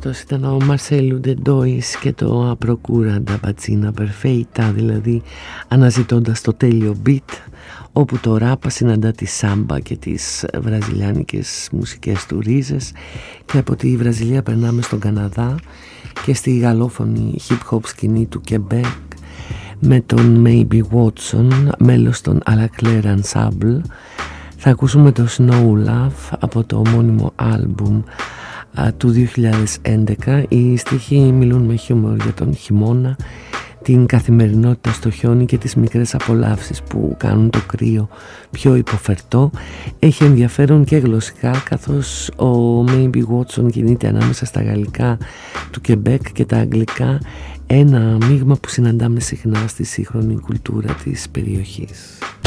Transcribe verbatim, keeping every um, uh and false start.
Αυτός ήταν ο Μαρσέλου Ντεντόης και το «Απροκούραντα πατσίνα περφέιτα», δηλαδή αναζητώντας το τέλειο beat, όπου το ράπα συναντά τη σάμπα και τις βραζιλιάνικες μουσικές του ρίζες, και από τη Βραζιλία περνάμε στον Καναδά και στη γαλλόφωνη hip-hop σκηνή του Quebec με τον Maybe Watson, μέλος των A La Claire Ensemble. Θα ακούσουμε το Snow Love από το ομώνυμο άλμπουμ του δύο χιλιάδες έντεκα. Οι στίχοι μιλούν με χιούμορ για τον χειμώνα, την καθημερινότητα στο χιόνι και τις μικρές απολαύσεις που κάνουν το κρύο πιο υποφερτό. Έχει ενδιαφέρον και γλωσσικά, καθώς ο Maybe Watson κινείται ανάμεσα στα γαλλικά του Quebec και τα αγγλικά, ένα μείγμα που συναντάμε συχνά στη σύγχρονη κουλτούρα της περιοχής.